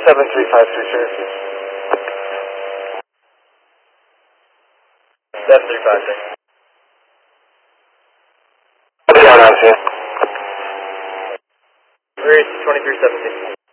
7353 Cherokee. 7353. Down on you. Reach 2317.